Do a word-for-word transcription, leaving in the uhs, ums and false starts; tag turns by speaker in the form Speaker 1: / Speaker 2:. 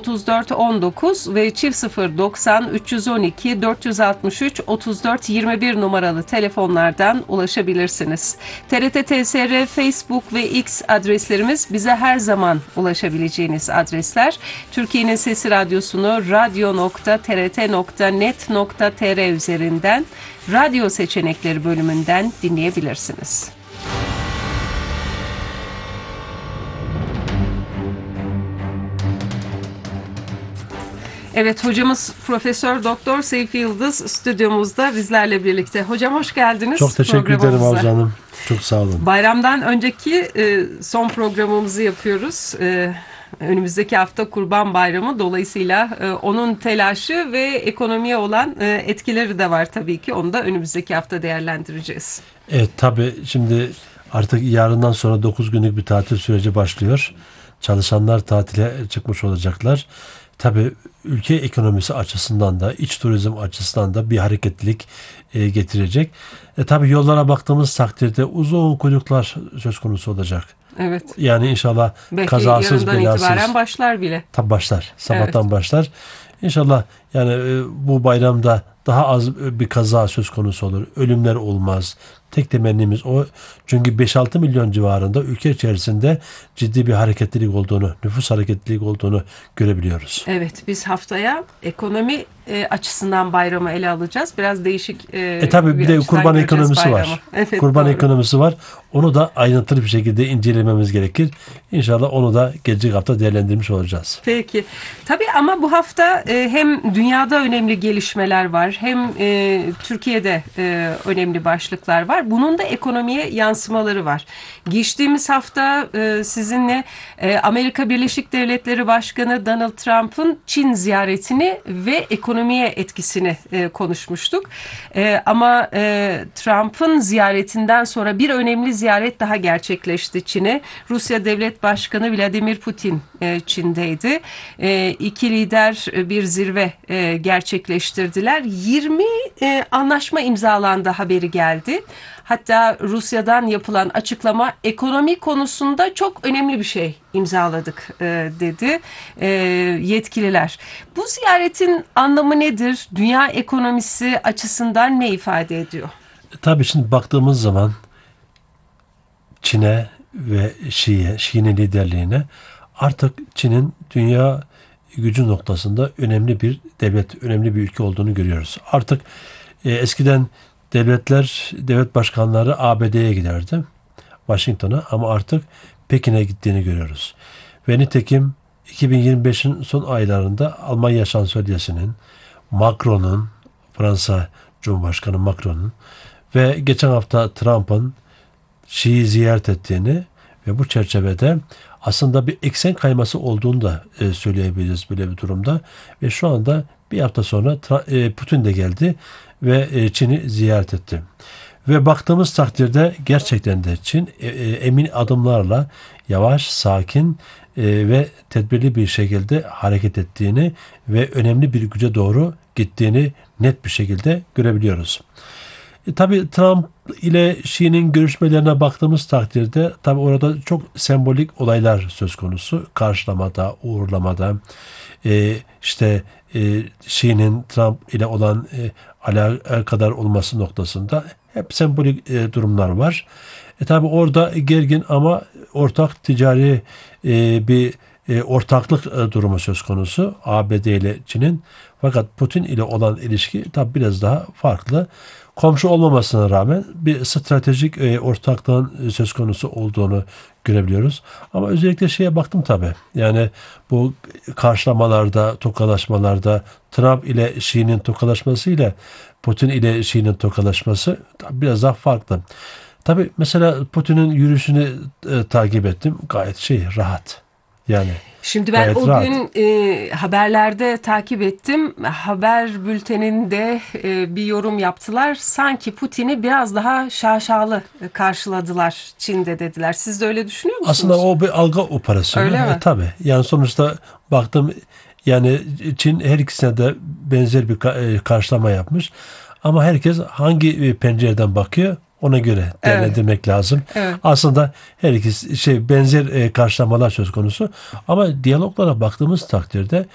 Speaker 1: otuz dört on dokuz ve çift sıfır doksan üç yüz on iki dört yüz altmış üç otuz dört yirmi bir numaralı telefonlardan ulaşabilirsiniz. T R T T S R, Facebook ve X adreslerimiz bize her zaman ulaşabileceğiniz adresler. Türkiye'nin Sesi Radyosu'nu radyo nokta t r t nokta net nokta t r üzerinden radyo seçenekleri bölümünden dinleyebilirsiniz. Evet, hocamız Profesör Doktor Seyfi Yıldız stüdyomuzda bizlerle birlikte. Hocam hoş geldiniz.
Speaker 2: Çok teşekkür ederim Arzu Hanım. Çok sağ olun.
Speaker 1: Bayramdan önceki e, son programımızı yapıyoruz. E, önümüzdeki hafta Kurban Bayramı, dolayısıyla e, onun telaşı ve ekonomiye olan e, etkileri de var tabii ki. Onu da önümüzdeki hafta değerlendireceğiz.
Speaker 2: Evet, tabii şimdi artık yarından sonra dokuz günlük bir tatil süreci başlıyor. Çalışanlar tatile çıkmış olacaklar. Tabii ülke ekonomisi açısından da, iç turizm açısından da bir hareketlilik e, getirecek. E, tabii yollara baktığımız takdirde uzun kuyruklar söz konusu olacak.
Speaker 1: Evet.
Speaker 2: Yani inşallah
Speaker 1: belki
Speaker 2: kazasız
Speaker 1: yarından
Speaker 2: belasız.
Speaker 1: itibaren başlar bile.
Speaker 2: Tabii başlar. Sabahtan
Speaker 1: Evet.
Speaker 2: başlar. İnşallah yani e, bu bayramda daha az bir kaza söz konusu olur. Ölümler olmaz. Tek temennimiz o. Çünkü beş altı milyon civarında ülke içerisinde ciddi bir hareketlilik olduğunu, nüfus hareketlilik olduğunu görebiliyoruz.
Speaker 1: Evet, biz haftaya ekonomi e, açısından bayramı ele alacağız. Biraz değişik e,
Speaker 2: E tabii bir de
Speaker 1: açıdan
Speaker 2: kurban
Speaker 1: göreceğiz
Speaker 2: ekonomisi
Speaker 1: bayramı.
Speaker 2: var.
Speaker 1: Evet,
Speaker 2: kurban
Speaker 1: doğru.
Speaker 2: ekonomisi var. Onu da ayrıntılı bir şekilde incelememiz gerekir. İnşallah onu da gelecek hafta değerlendirmiş olacağız.
Speaker 1: Peki. Tabii ama bu hafta e, hem dünyada önemli gelişmeler var, hem e, Türkiye'de e, önemli başlıklar var. Bunun da ekonomiye yansımaları var. Geçtiğimiz hafta e, sizinle e, Amerika Birleşik Devletleri Başkanı Donald Trump'ın Çin ziyaretini ve ekonomiye etkisini e, konuşmuştuk. E, ama e, Trump'ın ziyaretinden sonra bir önemli ziyaret daha gerçekleşti Çin'e. Rusya Devlet Başkanı Vladimir Putin e, Çin'deydi. E, iki lider e, bir zirve e, gerçekleştirdiler. yirmi e, anlaşma imzalandı haberi geldi. Hatta Rusya'dan yapılan açıklama, ekonomi konusunda çok önemli bir şey imzaladık e, dedi e, yetkililer. Bu ziyaretin anlamı nedir? Dünya ekonomisi açısından ne ifade ediyor?
Speaker 2: Tabii şimdi baktığımız zaman Çin'e ve Şi'ye, Şi'nin liderliğine, artık Çin'in dünya gücü noktasında önemli bir devlet, önemli bir ülke olduğunu görüyoruz. Artık e, eskiden devletler, devlet başkanları A B D'ye giderdi, Washington'a, ama artık Pekin'e gittiğini görüyoruz. Ve nitekim iki bin yirmi beşin son aylarında Almanya Şansölyesi'nin, Macron'un, Fransa Cumhurbaşkanı Macron'un ve geçen hafta Trump'ın Şii'yi ziyaret ettiğini ve bu çerçevede aslında bir eksen kayması olduğunu da e, söyleyebiliriz böyle bir durumda. Ve şu anda bir hafta sonra e, Putin de geldi ve e, Çin'i ziyaret etti. Ve baktığımız takdirde gerçekten de Çin e, e, emin adımlarla, yavaş, sakin e, ve tedbirli bir şekilde hareket ettiğini ve önemli bir güce doğru gittiğini net bir şekilde görebiliyoruz. E, tabii Trump ile Xi'nin görüşmelerine baktığımız takdirde tabii orada çok sembolik olaylar söz konusu. Karşılamada, uğurlamada, e, işte e, Xi'nin Trump ile olan e, alakadar olması noktasında hep sembolik e, durumlar var. E, tabii orada gergin ama ortak ticari e, bir e, ortaklık e, durumu söz konusu A B D ile Çin'in. Fakat Putin ile olan ilişki tabii biraz daha farklı. Komşu olmamasına rağmen bir stratejik e, ortaklığın söz konusu olduğunu görebiliyoruz. Ama özellikle şeye baktım tabii. Yani bu karşılamalarda, tokalaşmalarda Trump ile Xi'nin tokalaşması ile Putin ile Xi'nin tokalaşması biraz daha farklı. Tabii mesela Putin'in yürüyüşünü e, takip ettim. Gayet şey, rahat. Yani
Speaker 1: Şimdi ben o
Speaker 2: rahat.
Speaker 1: gün e, haberlerde takip ettim. Haber bülteninde e, bir yorum yaptılar. Sanki Putin'i biraz daha şaşalı karşıladılar Çin'de dediler. Siz de öyle düşünüyor musunuz?
Speaker 2: Aslında o bir algı operasyonu.
Speaker 1: Öyle mi?
Speaker 2: E, tabii. Yani sonuçta baktım, yani Çin her ikisine de benzer bir karşılama yapmış. Ama herkes hangi pencereden bakıyor, ona göre değerlendirmek evet. lazım.
Speaker 1: Evet.
Speaker 2: Aslında her ikisi şey benzer karşılamalar söz konusu. Ama diyaloglara baktığımız takdirde